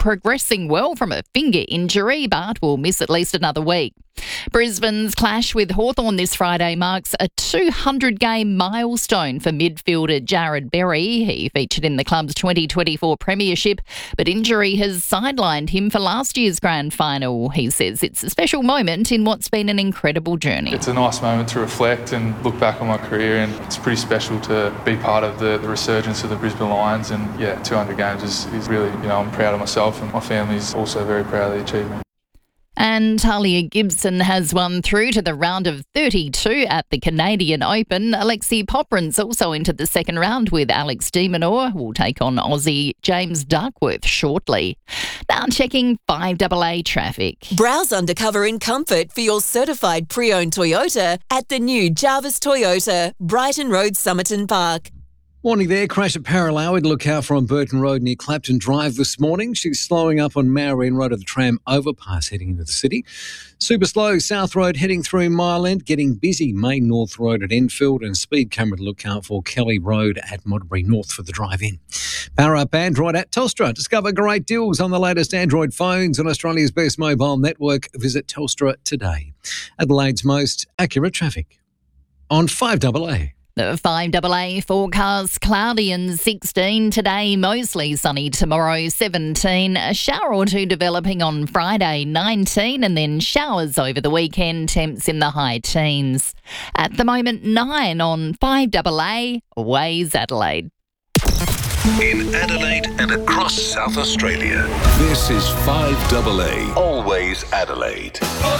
progressing well from a finger injury, but will miss at least another week. Brisbane's clash with Hawthorn this Friday marks a 200-game milestone for midfielder Jared Berry. He featured in the club's 2024 premiership, but injury has sidelined him for last year's grand final. He says it's a special moment in what's been an incredible journey. It's a nice moment to reflect and look back on my career, and it's pretty special to be part of the resurgence of the Brisbane Lions. And 200 games is really, I'm proud of myself, and my family's also very proud of the achievement. And Talia Gibson has won through to the round of 32 at the Canadian Open. Alexi Poprin's also into the second round with Alex de Minaur, who will take on Aussie James Duckworth shortly. Now checking 5AA traffic. Browse undercover in comfort for your certified pre-owned Toyota at the new Jarvis Toyota, Brighton Road, Somerton Park. Morning there. Crash at Paralowie to look out for on Burton Road near Clapton Drive this morning. She's slowing up on Marion Road at the tram overpass heading into the city. Super slow South Road heading through Mile End, getting busy Main North Road at Enfield, and speed camera to look out for Kelly Road at Modbury North for the drive-in. Power up Android at Telstra. Discover great deals on the latest Android phones on Australia's best mobile network. Visit Telstra today. Adelaide's most accurate traffic on 5AA. The 5AA forecast, cloudy and 16 today, mostly sunny tomorrow, 17. A shower or two developing on Friday, 19, and then showers over the weekend, temps in the high teens. At the moment, 9 on 5AA, Waze Adelaide. In Adelaide and across South Australia, this is 5AA, always Adelaide.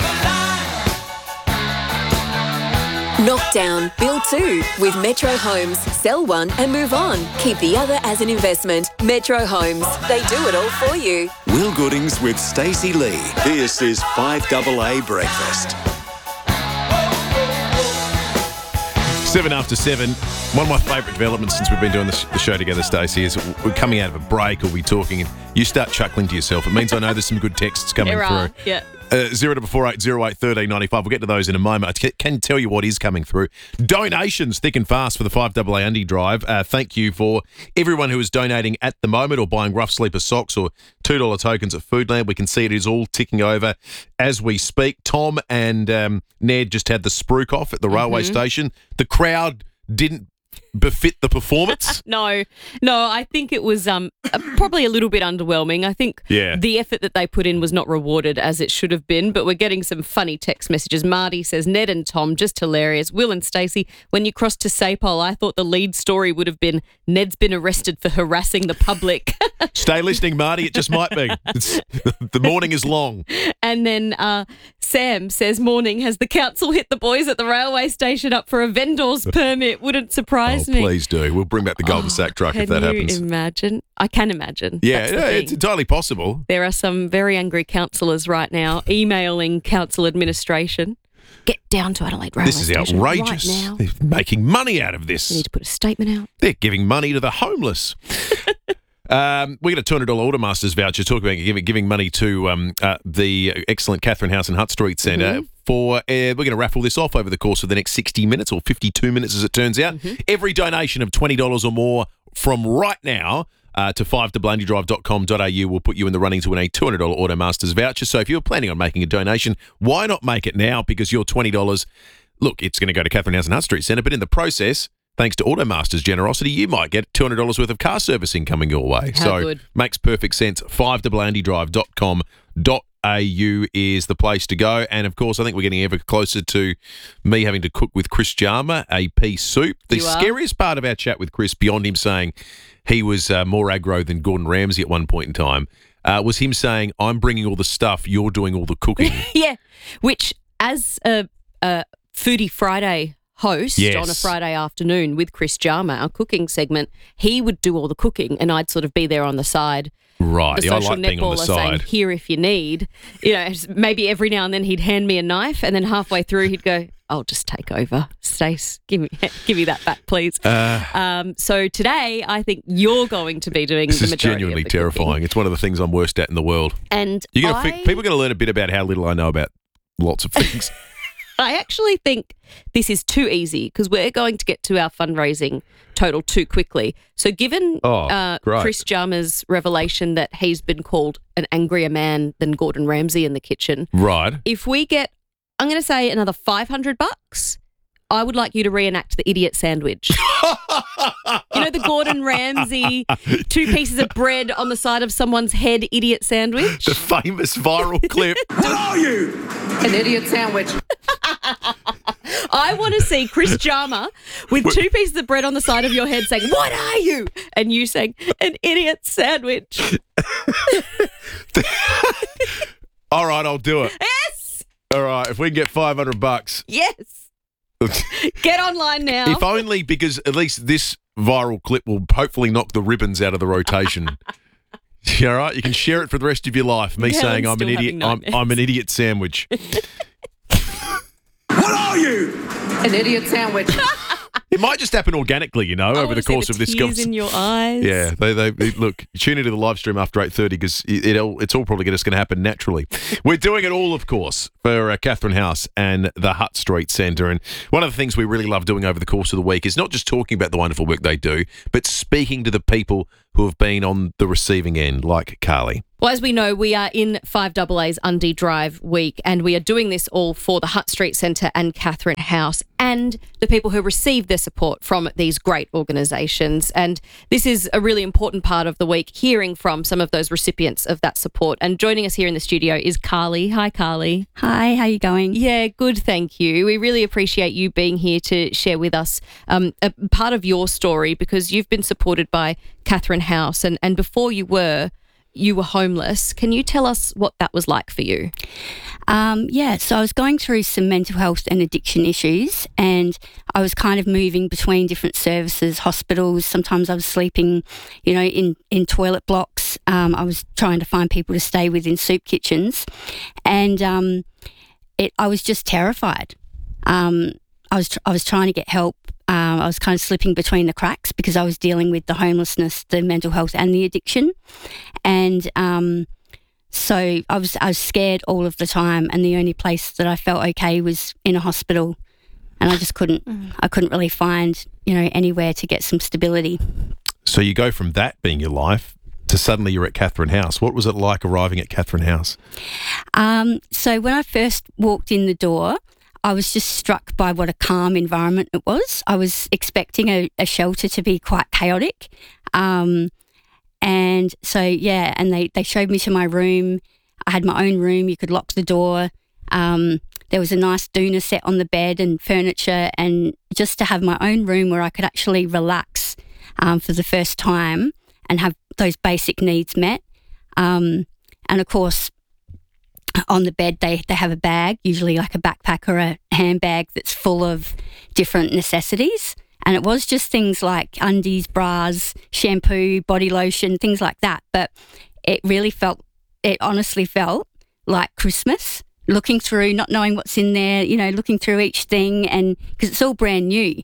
Knock down, build two with Metro Homes. Sell one and move on. Keep the other as an investment. Metro Homes. They do it all for you. Will Goodings with Stacey Lee. This is 5AA Breakfast. 7 after 7. One of my favourite developments since we've been doing the show together, Stacey, is we're coming out of a break or we're talking and you start chuckling to yourself. It means I know there's some good texts coming through. Yeah. 04808 We'll get to those in a moment. I can tell you what is coming through. Donations thick and fast for the 5AA Undy Drive. Thank you for everyone who is donating at the moment or buying Rough Sleeper socks or $2 tokens at Foodland. We can see it is all ticking over as we speak. Tom and Ned just had the spruik off at the railway station. The crowd didn't befit the performance. No, I think it was probably a little bit underwhelming. I think the effort that they put in was not rewarded as it should have been, but we're getting some funny text messages. Marty says, Ned and Tom, just hilarious. Will and Stacey, when you crossed to Sapole, I thought the lead story would have been Ned's been arrested for harassing the public. Stay listening, Marty. It just might be. The morning is long. And then Sam says, morning, has the council hit the boys at the railway station up for a vendor's permit? Wouldn't surprise me. Please do. We'll bring back the Golden Sack truck if that happens. Can you imagine? I can imagine. Yeah, it's entirely possible. There are some very angry councillors right now emailing council administration. Get down to Adelaide Railway Station. This is outrageous. Right now. They're making money out of this. We need to put a statement out. They're giving money to the homeless. We got a $200 Automasters voucher. Talk about giving money to the excellent Catherine House and Hutt Street Centre. We're going to raffle this off over the course of the next 60 minutes or 52 minutes as it turns out. Every donation of $20 or more from right now to 5AAUndydrive.com.au will put you in the running to win a $200 Automasters voucher. So if you're planning on making a donation, why not make it now? Because your $20, look, it's going to go to Catherine House and Hutt Street Centre, but in the process, thanks to Automasters' generosity, you might get $200 worth of car servicing coming your way. Good. Makes perfect sense. 5AAUndydrive.com.au is the place to go. And, of course, I think we're getting ever closer to me having to cook with Chris Jarmer a pea soup. The scariest part of our chat with Chris, beyond him saying he was more aggro than Gordon Ramsay at one point in time, was him saying, I'm bringing all the stuff, you're doing all the cooking. Yeah, which as a Foodie Friday host on a Friday afternoon with Chris Jarmer, our cooking segment, he would do all the cooking and I'd sort of be there on the side. Right, the I social like being on the netballer side. saying, here if you need. You know, maybe every now and then he'd hand me a knife and then halfway through he'd go, I'll just take over. Stace, give me that back, please. So today I think you're going to be doing the majority of the cooking. This is genuinely terrifying. It's one of the things I'm worst at in the world. And people are going to learn a bit about how little I know about lots of things. I actually think this is too easy because we're going to get to our fundraising total too quickly. So given great. Chris Jarmer's revelation that he's been called an angrier man than Gordon Ramsay in the kitchen, Right. if we get, I'm going to say another $500, I would like you to reenact the idiot sandwich. You know the Gordon Ramsay 2 pieces of bread on the side of someone's head idiot sandwich? The famous viral clip. What are you? An idiot sandwich. I want to see Chris Jarmer with 2 pieces of bread on the side of your head saying, "What are you?" And you saying, "An idiot sandwich." All right, I'll do it. Yes. All right, if we can get $500. Yes. Get online now. If only because at least this viral clip will hopefully knock the ribbons out of the rotation. All right, you can share it for the rest of your life. Me saying I'm an idiot. I'm an idiot sandwich. What are you? An idiot sandwich. It might just happen organically, you know, over the course of this tears in your eyes. Yeah, they look. Tune into the live stream after 8:30 because it's all probably just going to happen naturally. We're doing it all, of course, for Catherine House and the Hutt Street Centre. And one of the things we really love doing over the course of the week is not just talking about the wonderful work they do, but speaking to the people who have been on the receiving end, like Carly. Well, as we know, we are in 5AA's Undie Drive week, and we are doing this all for the Hutt Street Centre and Catherine House and the people who receive their support from these great organisations. And this is a really important part of the week, hearing from some of those recipients of that support. And joining us here in the studio is Carly. Hi, Carly. Hi, how you going? Yeah, good, thank you. We really appreciate you being here to share with us a part of your story, because you've been supported by Catherine House, and before you were homeless. Can you tell us what that was like for you? So I was going through some mental health and addiction issues, and I was kind of moving between different services, hospitals. Sometimes I was sleeping, in toilet blocks. I was trying to find people to stay with in soup kitchens, and I was just terrified. I was trying to get help. I was kind of slipping between the cracks because I was dealing with the homelessness, the mental health and the addiction. And so I was scared all of the time, and the only place that I felt okay was in a hospital. And I just couldn't really find, anywhere to get some stability. So you go from that being your life to suddenly you're at Catherine House. What was it like arriving at Catherine House? So when I first walked in the door, I was just struck by what a calm environment it was. I was expecting a shelter to be quite chaotic. And they showed me to my room. I had my own room. You could lock the door. There was a nice doona set on the bed and furniture, and just to have my own room where I could actually relax for the first time and have those basic needs met. And of course, on the bed, they have a bag, usually like a backpack or a handbag that's full of different necessities. And it was just things like undies, bras, shampoo, body lotion, things like that. But it honestly felt like Christmas, looking through, not knowing what's in there, looking through each thing, and because it's all brand new.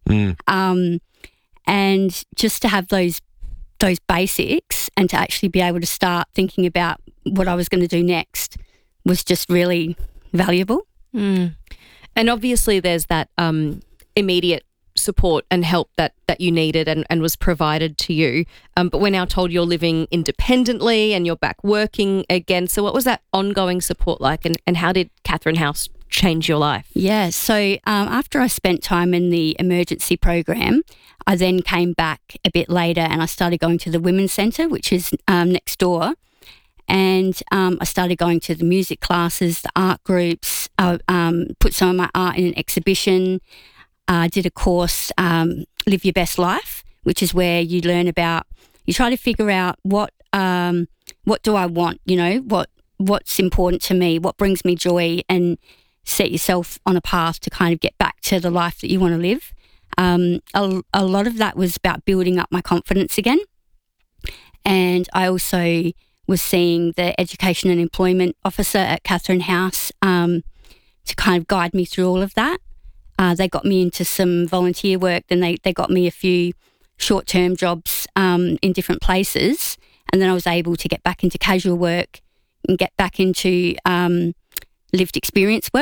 And just to have those basics and to actually be able to start thinking about what I was going to do next was just really valuable. And obviously there's that immediate support and help that you needed and was provided to you. But we're now told you're living independently and you're back working again. So what was that ongoing support like, and how did Catherine House change your life? Yeah, so after I spent time in the emergency program, I then came back a bit later and I started going to the Women's Centre, which is next door. And I started going to the music classes, the art groups. I put some of my art in an exhibition. I did a course, Live Your Best Life, which is where you learn about, you try to figure out what do I want, what's important to me, what brings me joy, and set yourself on a path to kind of get back to the life that you want to live. A lot of that was about building up my confidence again. And I also was seeing the Education and Employment Officer at Catherine House to kind of guide me through all of that. They got me into some volunteer work, then they got me a few short-term jobs in different places, and then I was able to get back into casual work and get back into lived experience work.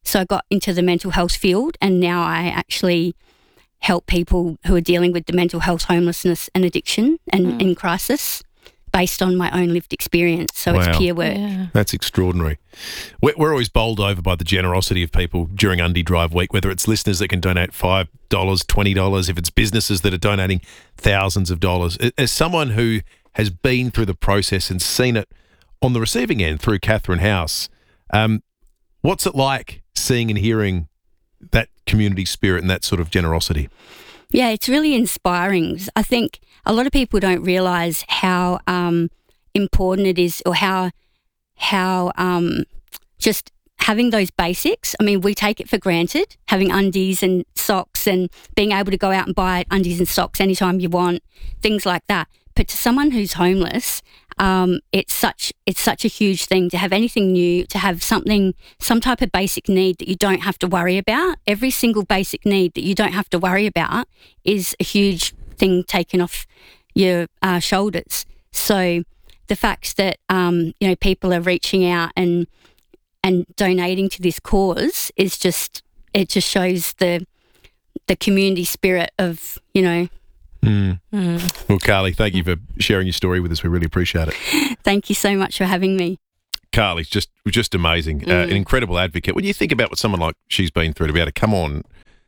So I got into the mental health field, and now I actually help people who are dealing with the mental health, homelessness and addiction and in crisis based on my own lived experience. So it's peer work. Yeah. That's extraordinary. We're always bowled over by the generosity of people during Undy Drive Week, whether it's listeners that can donate $5, $20, if it's businesses that are donating thousands of dollars. As someone who has been through the process and seen it on the receiving end through Catherine House, what's it like seeing and hearing that community spirit and that sort of generosity? Yeah, it's really inspiring. I think a lot of people don't realise how important it is, or how just having those basics. I mean, we take it for granted, having undies and socks and being able to go out and buy undies and socks anytime you want, things like that. But to someone who's homeless, it's such a huge thing to have anything new, to have some type of basic need that you don't have to worry about. Every single basic need that you don't have to worry about is a huge thing taken off your shoulders. So the fact that people are reaching out and donating to this cause is just shows the community spirit of Well, Carly, thank you for sharing your story with us. We really appreciate it. Thank you so much for having me. Carly's just amazing, an incredible advocate. When you think about what someone like she's been through, to be able to come on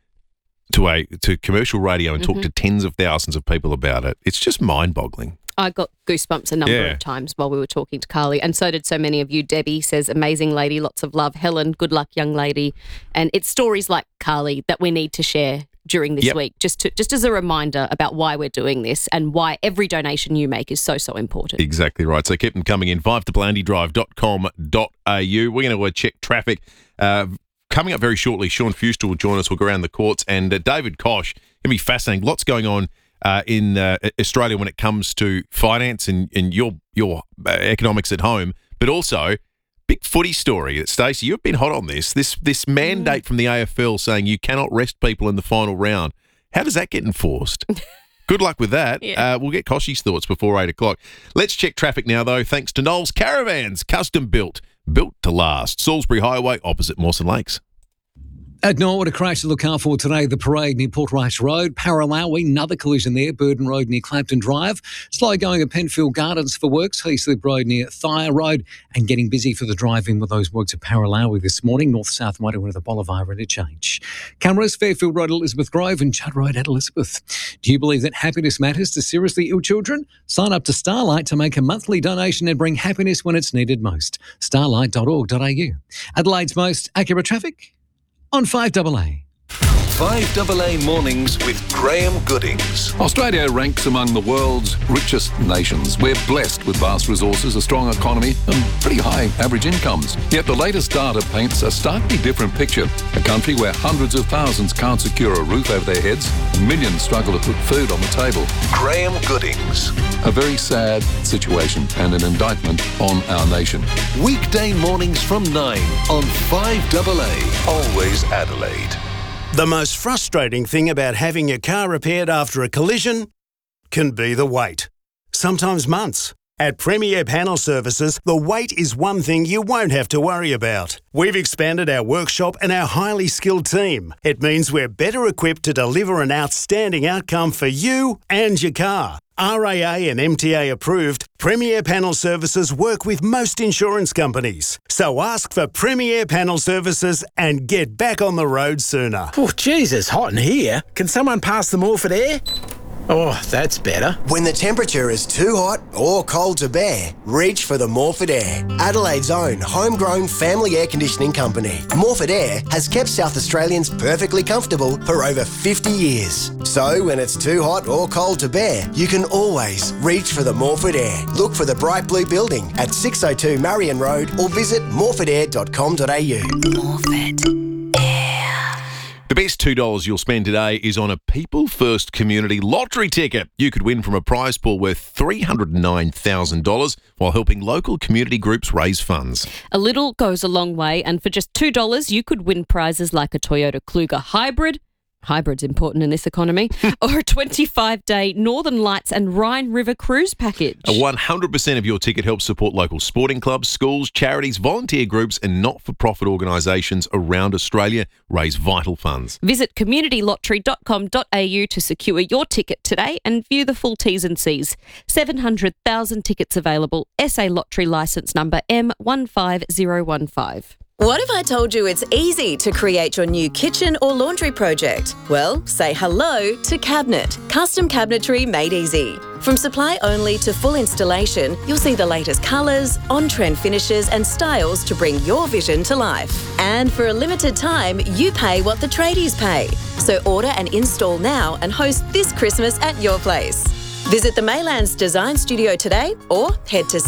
to commercial radio and talk to tens of thousands of people about it, it's just mind-boggling. I got goosebumps a number of times while we were talking to Carly, and so did so many of you. Debbie says, amazing lady, lots of love. Helen, good luck, young lady. And it's stories like Carly that we need to share during this week, just as a reminder about why we're doing this and why every donation you make is so important. Exactly right. So keep them coming in. 5AAndydrive.com.au. We're going to check traffic. Coming up very shortly, Sean Fustel will join us. We'll go around the courts. And David Koch, going to be fascinating. Lots going on in Australia when it comes to finance and your economics at home, but also big footy story. Stacey, you've been hot on this mandate from the AFL saying you cannot rest people in the final round. How does that get enforced? Good luck with that. We'll get Koshy's thoughts before 8 o'clock. Let's check traffic now, though, thanks to Knowles Caravans, custom built to last. Salisbury Highway, opposite Mawson Lakes. At Norwood, a crash to look out for today. The Parade near Portrush Road. Paralawi, another collision there. Burden Road near Clapton Drive. Slow going at Penfield Gardens for works. Heathslip Road near Thyre Road. And getting busy for the drive-in with those works at Paralawi this morning. North-south motorway to the Bolivar interchange. Cameras, Fairfield Road, Elizabeth Grove and Judd Road at Elizabeth. Do you believe that happiness matters to seriously ill children? Sign up to Starlight to make a monthly donation and bring happiness when it's needed most. Starlight.org.au. Adelaide's most accurate traffic on 5AA. 5AA Mornings with Graham Goodings. Australia ranks among the world's richest nations. We're blessed with vast resources, a strong economy and pretty high average incomes. Yet the latest data paints a starkly different picture. A country where hundreds of thousands can't secure a roof over their heads and millions struggle to put food on the table. Graham Goodings. A very sad situation and an indictment on our nation. Weekday mornings from 9 on 5AA. Always Adelaide. The most frustrating thing about having your car repaired after a collision can be the wait. Sometimes months. At Premier Panel Services, the wait is one thing you won't have to worry about. We've expanded our workshop and our highly skilled team. It means we're better equipped to deliver an outstanding outcome for you and your car. RAA and MTA approved, Premier Panel Services work with most insurance companies. So ask for Premier Panel Services and get back on the road sooner. Oh, geez, it's hot in here. Can someone pass the Morford air? Oh, that's better. When the temperature is too hot or cold to bear, reach for the Morford Air, Adelaide's own homegrown family air conditioning company. Morford Air has kept South Australians perfectly comfortable for over 50 years. So when it's too hot or cold to bear, you can always reach for the Morford Air. Look for the bright blue building at 602 Marion Road or visit morfordair.com.au. Morford. The best $2 you'll spend today is on a People First Community lottery ticket. You could win from a prize pool worth $309,000 while helping local community groups raise funds. A little goes a long way, and for just $2, you could win prizes like a Toyota Kluger Hybrid, hybrid's important in this economy, or a 25-day Northern Lights and Rhine River cruise package. 100% of your ticket helps support local sporting clubs, schools, charities, volunteer groups and not-for-profit organisations around Australia raise vital funds. Visit communitylottery.com.au to secure your ticket today and view the full T's and C's. 700,000 tickets available. SA Lottery licence number M15015. What if I told you it's easy to create your new kitchen or laundry project? Well, say hello to Cabinet. Custom cabinetry made easy. From supply only to full installation, you'll see the latest colours, on-trend finishes and styles to bring your vision to life. And for a limited time, you pay what the tradies pay. So order and install now and host this Christmas at your place. Visit the Maylands Design Studio today or head to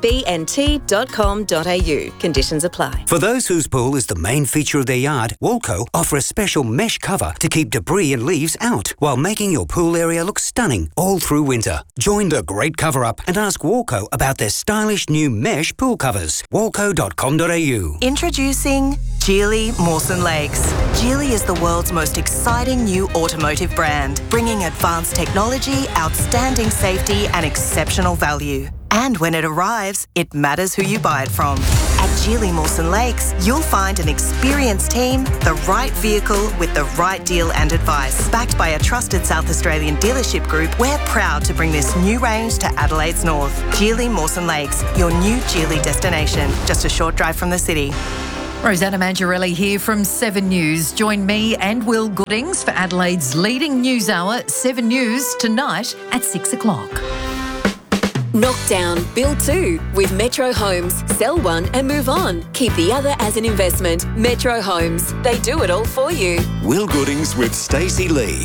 cabnt.com.au. Conditions apply. For those whose pool is the main feature of their yard, Walco offer a special mesh cover to keep debris and leaves out while making your pool area look stunning all through winter. Join the great cover-up and ask Walco about their stylish new mesh pool covers. Walco.com.au. Introducing Geely Mawson Lakes. Geely is the world's most exciting new automotive brand, bringing advanced technology, outstanding safety and exceptional value. And when it arrives, it matters who you buy it from. At Geely Mawson Lakes, you'll find an experienced team, the right vehicle with the right deal and advice. Backed by a trusted South Australian dealership group, we're proud to bring this new range to Adelaide's north. Geely Mawson Lakes, your new Geely destination, just a short drive from the city. Rosanna Mangiarelli here from 7 News. Join me and Will Goodings for Adelaide's leading news hour, 7 News, tonight at 6 o'clock. Knock down, build two with Metro Homes. Sell one and move on. Keep the other as an investment. Metro Homes. They do it all for you. Will Goodings with Stacey Lee.